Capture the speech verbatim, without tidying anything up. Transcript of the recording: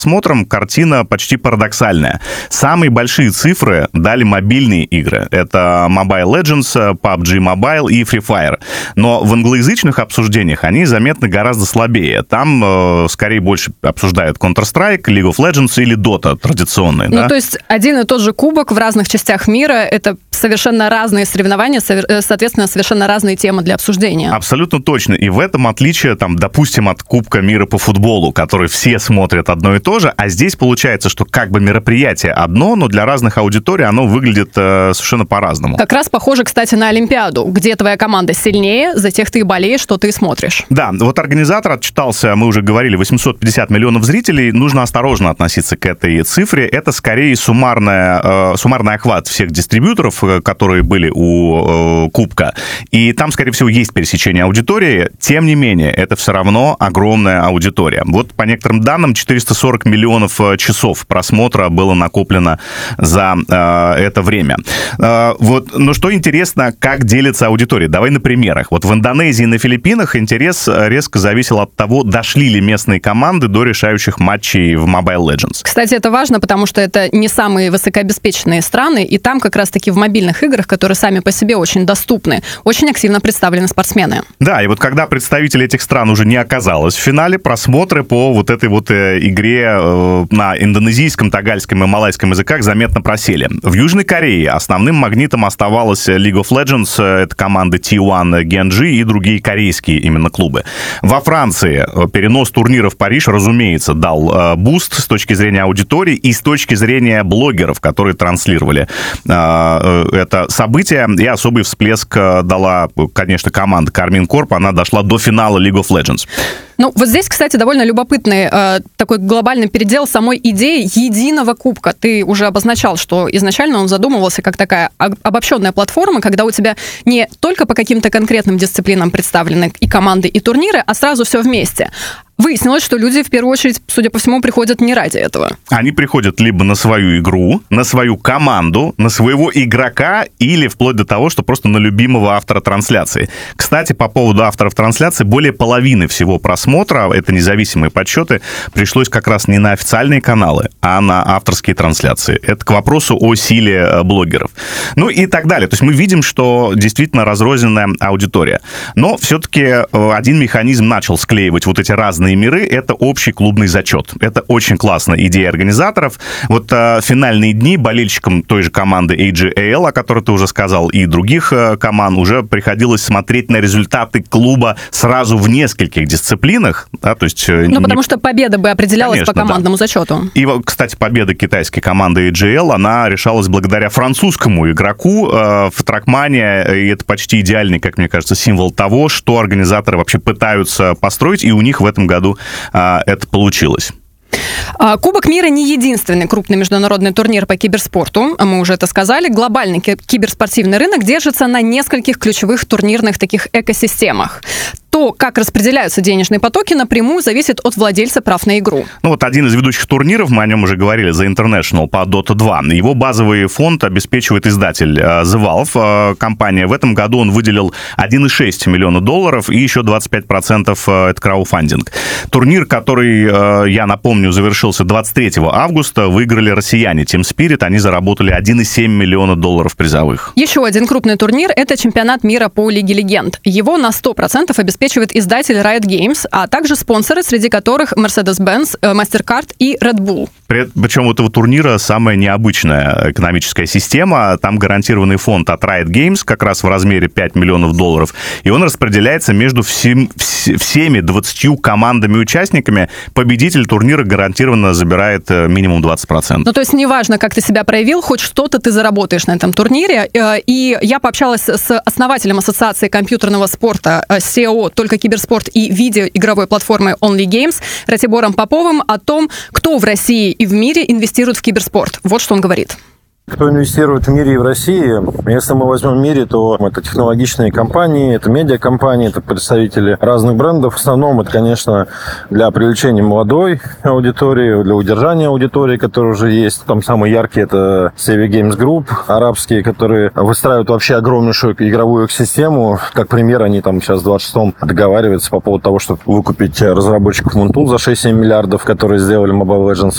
Смотрим, картина почти парадоксальная. Самые большие цифры дали мобильные игры. Это Mobile Legends, пабг Mobile и Free Fire. Но в англоязычных обсуждениях они заметно гораздо слабее. Там э, скорее больше обсуждают Counter-Strike, League of Legends или Dota традиционные. Ну, да? то есть один и тот же кубок в разных частях мира — это совершенно разные соревнования, соответственно, совершенно разные темы для обсуждения. Абсолютно точно. И в этом отличие, там, допустим, от Кубка мира по футболу, который все смотрят одно и то же, а здесь получается, что как бы мероприятие одно, но для разных аудиторий оно выглядит э, совершенно по-разному. Как раз похоже, кстати, на Олимпиаду, где твоя команда сильнее, за тех ты и болеешь, что ты смотришь. Да, вот организатор отчитался, мы уже говорили, восемьсот пятьдесят миллионов зрителей. Нужно осторожно относиться к этой цифре. Это скорее суммарная, э, суммарный охват всех дистрибьюторов, которые были у э, Кубка. И там, скорее всего, есть пересечение аудитории. Тем не менее, это все равно огромная аудитория. Вот по некоторым данным, четыреста сорок миллионов часов просмотра было накоплено за э, это время. Э, вот, но что интересно, как делится аудитория? Давай на примерах. Вот в Индонезии и на Филиппинах интерес резко зависел от того, дошли ли местные команды до решающих матчей в Mobile Legends. Кстати, это важно, потому что это не самые высокообеспеченные страны, и там как раз-таки в мобильных играх, которые сами по себе очень доступны, очень активно представлены спортсмены. Да, и вот когда представители этих стран уже не оказалось в финале, просмотры по вот этой вот э, игре э, на индонезийском, тагальском и малайском языках заметно просели. В Южной Корее основным магнитом оставалась League of Legends, это команды ти один Genji и другие корейские именно клубы. Во Франции перенос турнира в Париж, разумеется, дал э, буст с точки зрения аудитории и с точки зрения блогеров, которые транслировали э, это событие, и особый всплеск дала, конечно, команда Karmine Corp, она дошла до финала League of Legends. Ну, вот здесь, кстати, довольно любопытный э, такой глобальный передел самой идеи единого кубка. Ты уже обозначал, что изначально он задумывался как такая обобщенная платформа, когда у тебя не только по каким-то конкретным дисциплинам представлены и команды, и турниры, а сразу все вместе. Выяснилось, что люди, в первую очередь, судя по всему, приходят не ради этого. Они приходят либо на свою игру, на свою команду, на своего игрока, или вплоть до того, что просто на любимого автора трансляции. Кстати, по поводу авторов трансляции, более половины всего просмотра, это независимые подсчеты, пришлось как раз не на официальные каналы, а на авторские трансляции. Это к вопросу о силе блогеров. Ну и так далее. То есть мы видим, что действительно разрозненная аудитория. Но все-таки один механизм начал склеивать вот эти разные миры, это общий клубный зачет. Это очень классная идея организаторов. Вот э, финальные дни болельщикам той же команды эй джи эй эл, о которой ты уже сказал, и других э, команд, уже приходилось смотреть на результаты клуба сразу в нескольких дисциплинах. Да, то есть, э, ну, не... потому что победа бы определялась Конечно, по командному да. зачету. И, кстати, победа китайской команды эй джи эй эл, она решалась благодаря французскому игроку э, в Тракмане, и это почти идеальный, как мне кажется, символ того, что организаторы вообще пытаются построить, и у них в этом году а, это получилось. Кубок мира не единственный крупный международный турнир по киберспорту, мы уже это сказали. Глобальный киберспортивный рынок держится на нескольких ключевых турнирных таких экосистемах. То, как распределяются денежные потоки, напрямую зависит от владельца прав на игру. Ну вот один из ведущих турниров, мы о нем уже говорили, The International по Dota два. Его базовый фонд обеспечивает издатель The Valve. Компания в этом году он выделил один целых шесть десятых миллиона долларов и еще двадцать пять процентов это краудфандинг. Турнир, который, я напомню, завершился двадцать третьего августа, выиграли россияне Team Spirit. Они заработали один целых семь десятых миллиона долларов призовых. Еще один крупный турнир – это чемпионат мира по Лиге Легенд. Его на сто процентов обеспечивает обеспечивает издатель Riot Games, а также спонсоры, среди которых Mercedes-Benz, MasterCard и Red Bull. Причем у этого турнира самая необычная экономическая система. Там гарантированный фонд от Riot Games, как раз в размере пять миллионов долларов, и он распределяется между всем, всеми двадцатью командами-участниками. Победитель турнира гарантированно забирает минимум двадцать процентов. Ну, то есть неважно, как ты себя проявил, хоть что-то ты заработаешь на этом турнире. И я пообщалась с основателем Ассоциации компьютерного спорта, си и о «Только киберспорт» и видеоигровой платформы Only Games Ратибором Поповым о том, кто в России и в мире инвестирует в киберспорт. Вот что он говорит. Кто инвестирует в мире и в России? Если мы возьмем в мире, то это технологичные компании, это медиакомпании, это представители разных брендов. В основном это, конечно, для привлечения молодой аудитории, для удержания аудитории, которая уже есть. Там самые яркие это Savvy Games Group, арабские, которые выстраивают вообще огромнейшую игровую экосистему. Как пример, они там сейчас в двадцать шестом договариваются по поводу того, чтобы выкупить разработчиков Moontool за шесть-семь миллиардов, которые сделали Mobile Legends.